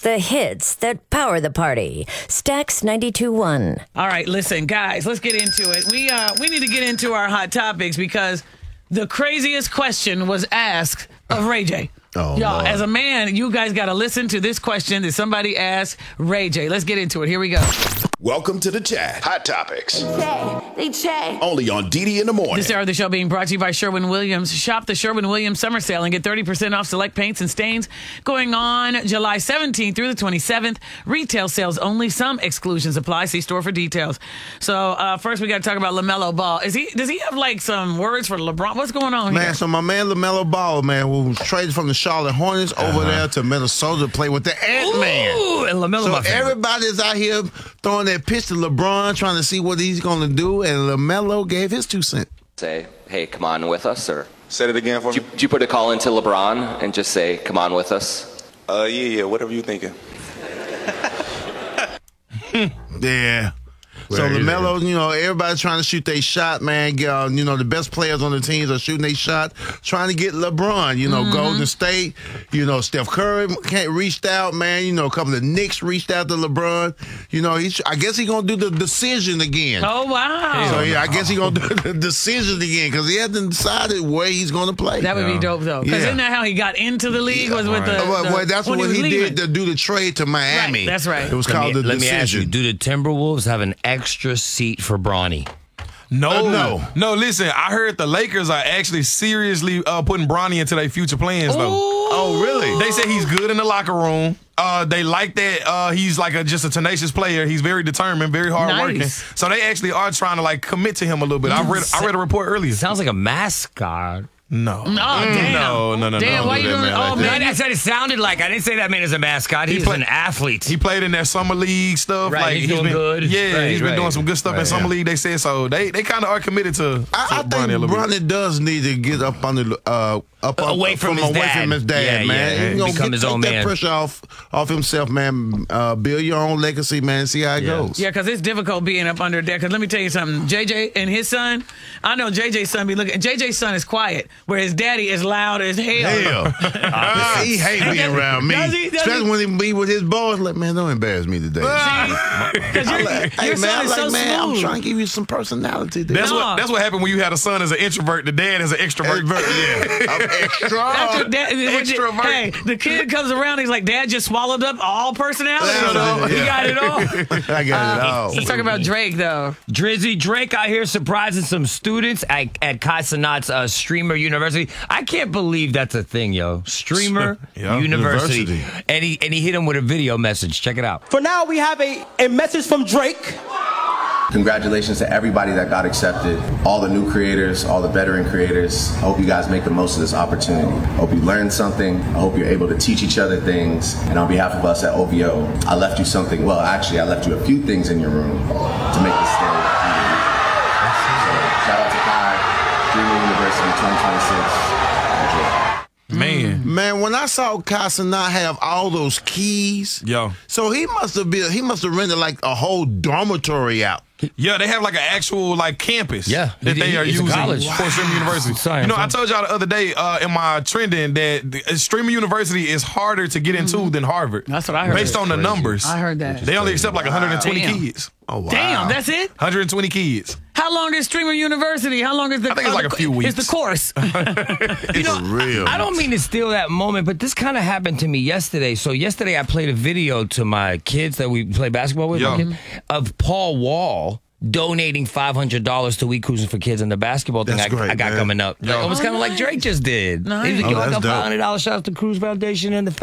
The hits that power the party. Stax 92.1. All right, listen, guys, let's get into it. We need to get into our hot topics because the craziest question was asked of Ray J. Oh, y'all, Lord. as a man, you guys got to listen to this question that somebody asked Ray J. Let's get into it. Here we go. Welcome to the chat. Hot Topics. They check. Only on DD in the morning. This hour of the show being brought to you by Sherwin-Williams. Shop the Sherwin-Williams summer sale and get 30% off select paints and stains going on July 17th through the 27th. Retail sales only. Some exclusions apply. See store for details. So first we got to talk about LaMelo Ball. Does he have like some words for LeBron? What's going on here? Man, so my man LaMelo Ball, man, who was traded from the Charlotte Hornets over there to Minnesota to play with the Ant-Man. Ooh, and LaMelo, So my favorite. everybody's out here throwing that pitch to LeBron, trying to see what he's going to do, and LaMelo gave his 2 cents. Say, hey, come on with us, or Say it again for me. did you put a call into LeBron and just say, come on with us? Yeah, whatever you thinking. Yeah. So LaMelo, everybody's trying to shoot their shot, man. The best players on the teams are shooting their shot, trying to get LeBron. Golden State, Steph Curry can't reached out, man. A couple of Knicks reached out to LeBron. I guess he's gonna do the decision again. Oh, wow. So I guess he's gonna do the decision again because he hasn't decided where he's gonna play. That would be dope, though. Because isn't that how he got into the league? Was with Well, that's when what was he leaving? did to do the trade to Miami. Right, that's right. It was called the Let me decision. ask you, do the Timberwolves have an extra seat for Bronny? No. No, listen, I heard the Lakers are actually seriously putting Bronny into their future plans, though. Oh, really? They say he's good in the locker room. They like that he's like just a tenacious player. He's very determined, very hardworking. Nice. So they actually are trying to commit to him a little bit. I read a report earlier. Sounds like a mascot. No. Oh, damn. No. Damn, why you doing man like oh, that. man. I said it sounded like. I didn't say that man is a mascot. He's an athlete. He played in that summer league stuff. Right, he's doing been, good. Yeah, Right, he's been right. doing some good stuff in summer league. They said so. They kind of are committed to I think Bronny a little bit. Bronny does need to get up on the Away from his dad. man. Yeah, He's gonna become his own take man. that pressure off himself, man. Build your own legacy, man. See how it goes. Yeah, because it's difficult being up under there. Because let me tell you something. JJ and his son, I know JJ's son be looking. JJ's son is quiet, where his daddy is loud as hell. He hate being around me, Does he? especially when he be with his boys. Like, man, don't embarrass me today. Because your son is so man, I'm smooth. trying to give you some personality. There. That's what happened when you had a son as an introvert. The dad is an extrovert. I'm extra. That's what Extrovert. Hey, the kid comes around. He's like, Dad just swallowed up all personality. Yeah. He got it all. I got it all. Let's talk about Drake, though. Drizzy Drake out here surprising some students at Kai Cenat's Streamer University. I can't believe that's a thing, yo. Streamer Yeah, University. university. And he hit him with a video message. Check it out. For now, we have a message from Drake. Congratulations to everybody that got accepted, all the new creators, all the veteran creators. I hope you guys make the most of this opportunity. I hope you learn something. I hope you're able to teach each other things. And on behalf of us at OVO, I left you something. Well, actually, I left you a few things in your room to make this stay. So, shout out to Kai, Streamer University 2026. Man, when I saw Casanat have all those keys, so he must have rented like a whole dormitory out. Yeah, they have like an actual campus. Yeah, that they are it's a using college. for Streamer University. Science, I told y'all the other day in my trending that Streamer University is harder to get into than Harvard. That's what I heard. Based on the numbers. I heard that. They only accept like 120 Damn. kids. Oh wow! Damn, that's it? 120 kids. How long is Streamer University? How long is the? I think it's like a few weeks. It's the course. It's real. I don't mean to steal that moment, but this kind of happened to me yesterday. So yesterday I played a video to my kids that we play basketball with of Paul Wall donating $500 to We Cruising for Kids in the basketball thing That's great, I got man. coming up. It was kind of like nice. Drake just did. Nice. He was Oh, like that's a dope. $500 shout out to Cruz Foundation and the